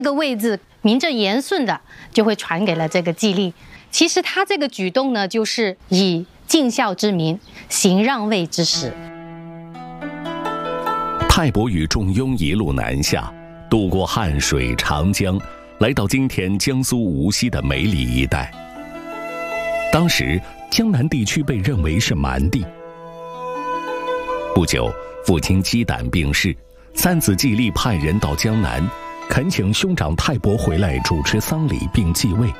这个位置名正言顺的就会传给了这个季历。其实他这个举动呢，就是以尽孝之名行让位之实。 泰伯与仲雍一路南下，渡过汉水、长江，来到今天江苏无锡的梅里一带。当时江南地区被认为是蛮地。不久，父亲鸡胆病逝，三子季历派人到江南，恳请兄长泰伯回来主持丧礼并继位。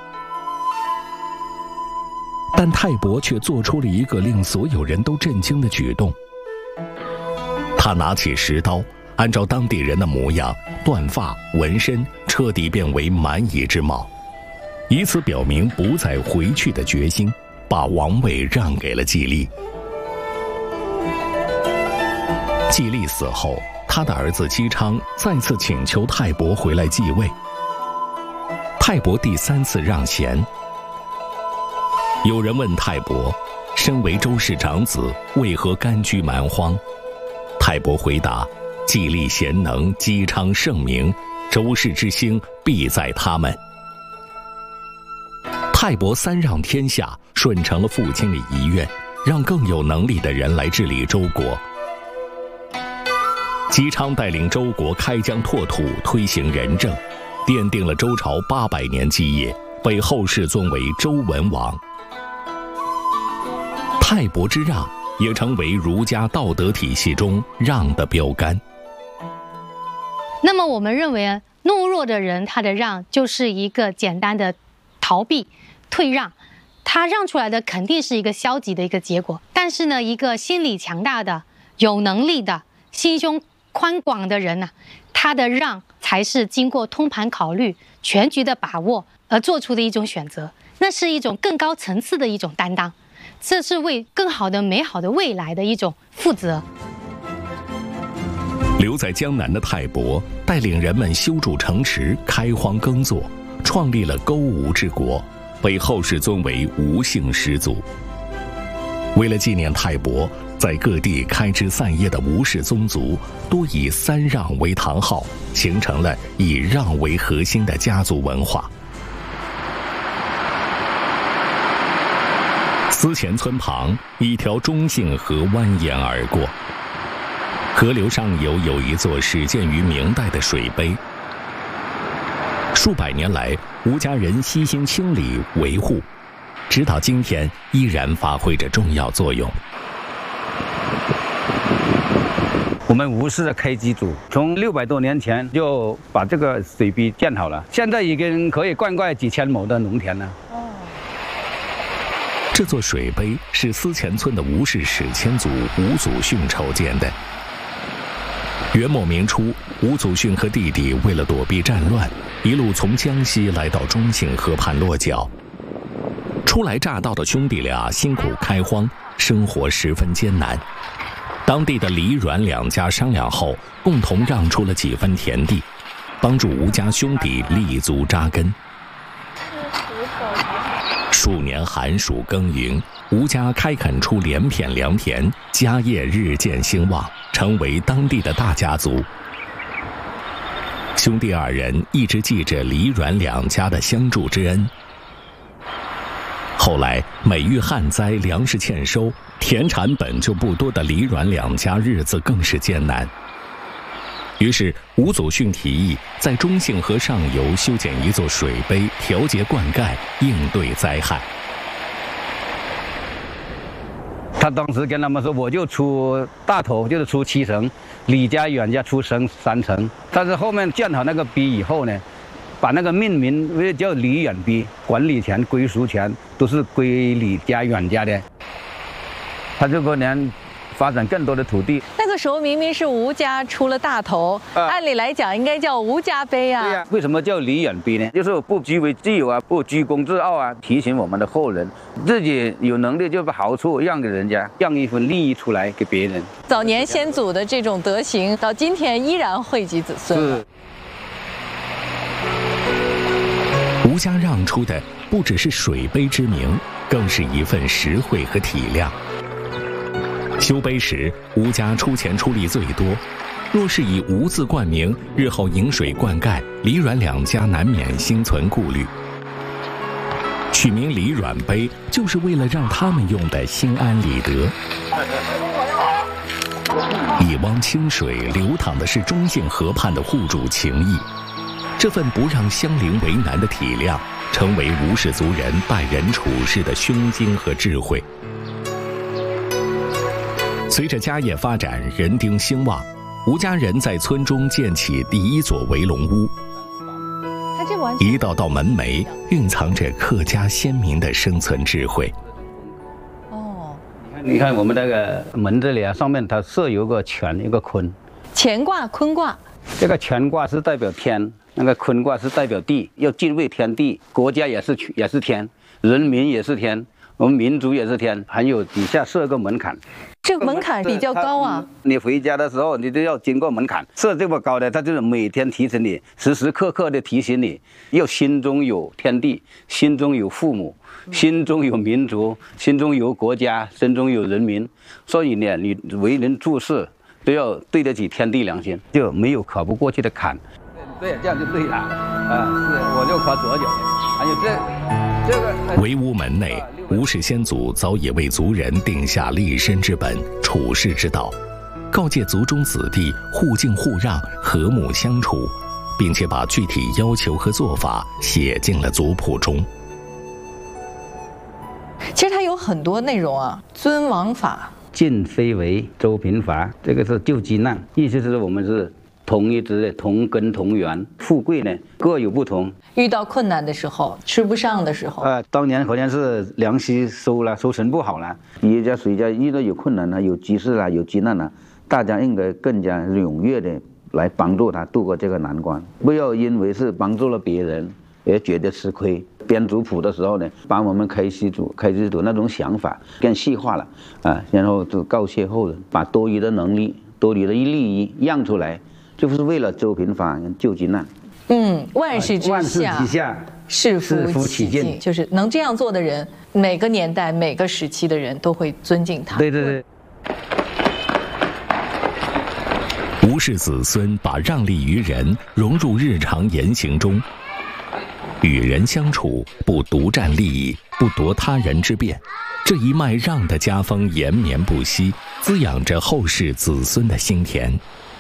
但泰伯却做出了一个令所有人都震惊的举动。他拿起石刀，按照当地人的模样，断发纹身，彻底变为蛮夷之貌，以此表明不再回去的决心，把王位让给了季历。季历死后，他的儿子姬昌再次请求泰伯回来继位。泰伯第3次让贤。有人问泰伯，身为周氏长子，为何甘居蛮荒？泰伯回答：季历贤能，姬昌盛名，周氏之兴必在他们。泰伯3让天下，顺承了父亲的遗愿，让更有能力的人来治理周国。姬昌带领周国开疆拓土，推行仁政，奠定了周朝800年基业，被后世尊为周文王。泰伯之让也成为儒家道德体系中让的标杆。 那么我们认为懦弱的人，他的让就是一个简单的逃避、退让，他让出来的肯定是一个消极的一个结果。但是呢，一个心理强大的、有能力的、心胸宽广的人呢，他的让才是经过通盘考虑、全局的把握而做出的一种选择，那是一种更高层次的一种担当，这是为更好的、美好的未来的一种负责。 留在江南的泰伯带领人们修筑城池、开荒耕作，创立了勾吴之国，被后世尊为吴姓始祖。为了纪念泰伯，在各地开枝散叶的吴氏宗族多以3让为堂号，形成了以让为核心的家族文化。思前村旁，一条中姓河蜿蜒而过，河流上游有一座始建于明代的水碑。数百年来，吴家人悉心清理维护，直到今天依然发挥着重要作用。 我们吴氏的开基祖从600多年前就把这个水堤建好了，现在已经可以灌溉几千亩的农田了。 这座水碑是思前村的吴氏史前祖吴祖训筹建的。元末明初，吴祖训和弟弟为了躲避战乱，一路从江西来到中信河畔落脚。初来乍到的兄弟俩辛苦开荒，生活十分艰难。当地的李阮2家商量后，共同让出了几分田地，帮助吴家兄弟立足扎根。数年寒暑耕耘，吴家开垦出连片良田，家业日渐兴旺，成为当地的大家族。兄弟2人一直记着李阮2家的相助之恩。后来每遇旱灾，粮食欠收，田产本就不多的李阮2家日子更是艰难。于是吴祖训提议在中信河上游修建一座水碑，调节灌溉，应对灾害。 他当时跟他们说，我就出大头，就是出7成，李家、阮家出3成。但是后面建好那个碑以后呢，把那个命名叫李阮碑，管理权、归属权都是归李家、阮家的。他这个年发展更多的土地。 那个时候明明是吴家出了大头，按理来讲应该叫吴家碑啊。 对呀，为什么叫李阮碑呢？就是不居为自有啊，不居功自傲啊，提醒我们的后人，自己有能力就把好处让给人家，让一份利益出来给别人。 早年先祖的这种德行，到今天依然惠及子孙。 是。 吴家让出的不只是水碑之名，更是一份实惠和体谅。修碑时，吴家出钱出力最多， 若是以吴字冠名，日后引水灌溉，李阮两家难免心存顾虑。取名李阮碑，就是为了让他们用的心安理得。一汪清水流淌的是中信河畔的互助情谊，这份不让乡邻为难的体谅，成为吴氏族人待人处事的胸襟和智慧。随着家业发展，人丁兴旺，吴家人在村中建起第一座围龙屋。一道道门楣蕴藏着客家先民的生存智慧。 哦， 你看我们那个门这里啊，上面它设有个乾一个坤。 乾卦、坤卦。 这个乾卦是代表天，那个坤卦是代表地，要敬畏天地。国家也是天，人民也是天，我们民族也是天，还有底下设个门槛。 这个门槛比较高啊！ 你回家的时候，你都要经过门槛，设这么高的，它就是每天提醒你，时时刻刻的提醒你，要心中有天地，心中有父母，心中有民族，心中有国家，心中有人民。所以呢，你为人处事都要对得起天地良心，就没有跨不过去的坎。对，这样就对了。是，我就跨左脚。还有这个围屋门内，吴氏先祖早已为族人定下立身之本、处世之道，告诫族中子弟互敬互让、和睦相处，并且把具体要求和做法写进了族谱中。 其实它有很多内容啊，尊王法、 晋非为、周平法，这个是救急难，意思是我们是同一支的，同根同源。富贵呢各有不同， 遇到困难的时候，吃不上的时候， 当年好像是粮食收成不好了，一家谁家遇到有困难了、有急事了、有急难了，大家应该更加踊跃的来帮助他度过这个难关，不要因为是帮助了别人也觉得吃亏。编族谱的时候呢，把我们开西族那种想法更细化了然后就告诫后人，把多余的能力、多余的利益让出来，就是为了周平法、救急难。 万事之下，是福其尽，就是能这样做的人，每个年代、每个时期的人都会尊敬他。 对。 吴氏子孙把让利于人融入日常言行中，与人相处不独占利益，不夺他人之便，这一脉让的家风延绵不息，滋养着后世子孙的心田。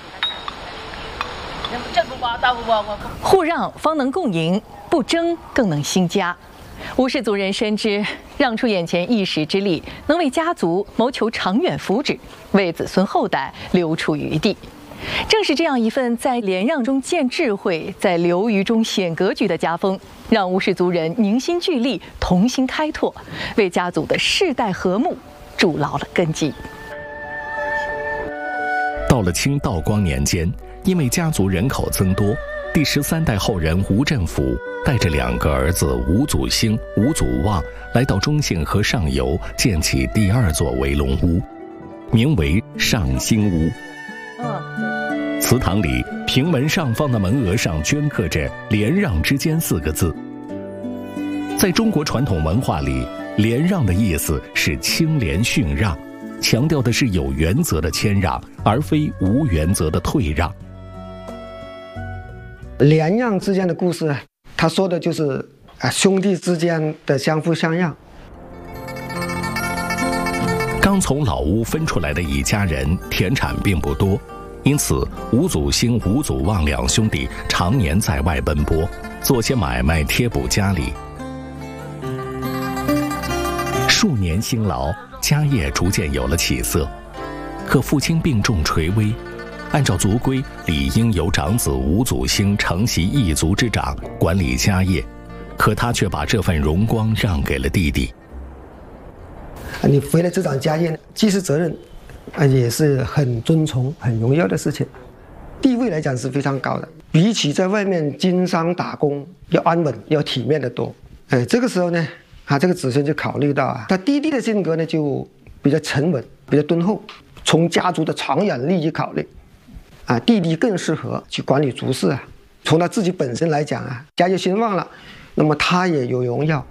互让方能共赢，不争更能兴家。吴氏族人深知，让出眼前一时之力，能为家族谋求长远福祉，为子孙后代留出余地。正是这样一份在连让中见智慧，在流于中显格局的家风，让吴氏族人凝心聚力，同心开拓，为家族的世代和睦筑牢了根基。 到了清道光年间，因为家族人口增多，第13代后人吴振甫带着2个儿子吴祖兴、吴祖望来到中信河上游，建起第2座围龙屋，名为上兴屋。祠堂里平门上方的门额上镌刻着“连让之间”4个字。在中国传统文化里，连让的意思是清廉逊让，强调的是有原则的谦让，而非无原则的退让。 连让之间的故事，他说的就是兄弟之间的相互相让。 刚从老屋分出来的一家人，田产并不多，因此吴祖兴、吴祖望2兄弟常年在外奔波，做些买卖贴补家里。数年辛劳，家业逐渐有了起色。可父亲病重垂危，按照族规，理应由长子吴祖兴承袭一族之长，管理家业，可他却把这份荣光让给了弟弟。 你回来执掌家业，既是责任，也是很尊崇、很荣耀的事情，地位来讲是非常高的，比起在外面经商打工要安稳、要体面的多。这个时候呢，这个子孙就考虑到他弟弟的性格呢就比较沉稳、比较敦厚，从家族的长远利益考虑，弟弟更适合去管理族事从他自己本身来讲家业兴旺了，那么他也有荣耀。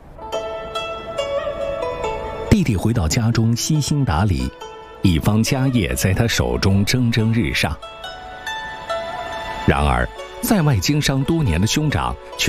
弟弟回到家中悉心打理，一方家业在他手中蒸蒸日上。 然而，在外经商多年的兄长却